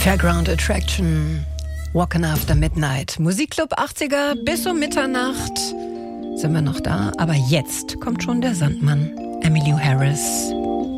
Fairground Attraction, Walking After Midnight. Musikclub 80er bis um Mitternacht sind wir noch da. Aber jetzt kommt schon der Sandmann, Emmylou Harris.